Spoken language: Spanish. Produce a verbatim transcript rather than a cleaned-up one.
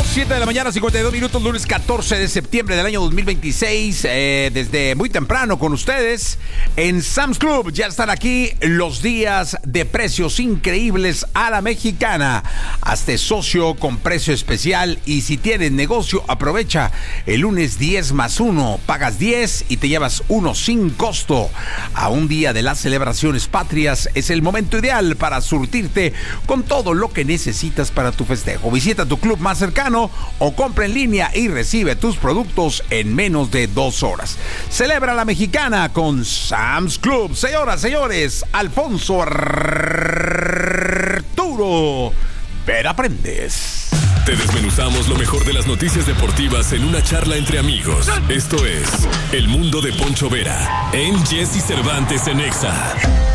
siete de la mañana, cincuenta y dos minutos, lunes catorce de septiembre del año dos mil veintiséis. Eh, desde muy temprano con ustedes en Sam's Club. Ya están aquí los días de precios increíbles a la mexicana. Hazte socio con precio especial y si tienes negocio, aprovecha el lunes diez más uno. Pagas diez y te llevas uno sin costo. A un día de las celebraciones patrias es el momento ideal para surtirte con todo lo que necesitas para tu festejo. Visita tu club más cercano o compra en línea y recibe tus productos en menos de dos horas. Celebra la mexicana con Sam's Club. Señoras, señores, Alfonso Arturo Vera Prendes. Te desmenuzamos lo mejor de las noticias deportivas en una charla entre amigos. Esto es El Mundo de Poncho Vera en Jesse Cervantes en Exa.